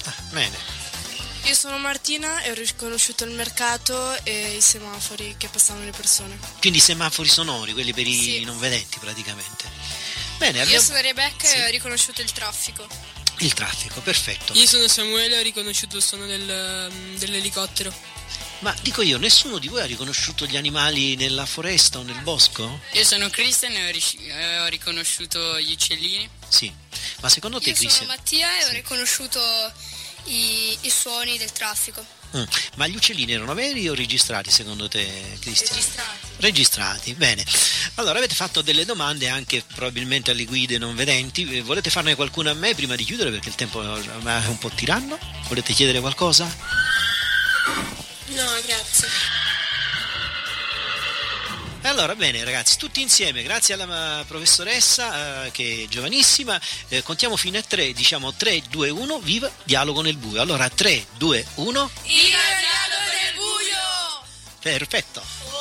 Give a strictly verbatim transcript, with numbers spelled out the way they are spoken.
Ah, bene. Io sono Martina e ho riconosciuto il mercato e i semafori che passavano le persone. Quindi i semafori sonori, quelli per i Sì. non vedenti praticamente. Bene, Io abbiamo sono Rebecca Sì. e ho riconosciuto il traffico. il traffico, perfetto. Io sono Samuele e ho riconosciuto il suono del, dell'elicottero. Ma dico io, nessuno di voi ha riconosciuto gli animali nella foresta o nel bosco? Io sono Christian e ho, ric- e ho riconosciuto gli uccellini. Sì. Ma secondo te, Io sono Cristian? Mattia e ho Sì. riconosciuto i, i suoni del traffico. Mm. Ma gli uccellini erano veri o registrati secondo te, Cristian? Registrati. Registrati, bene. Allora avete fatto delle domande anche probabilmente alle guide non vedenti. Eh, Volete farne qualcuna a me prima di chiudere perché il tempo è un po' tiranno? Volete chiedere qualcosa? No, grazie. Allora, bene ragazzi, tutti insieme, grazie alla uh, professoressa uh, che è giovanissima, eh, contiamo fino a tre, diciamo tre, due, uno, viva Dialogo nel buio. Allora tre, due, uno, Viva il dialogo nel buio! perfetto.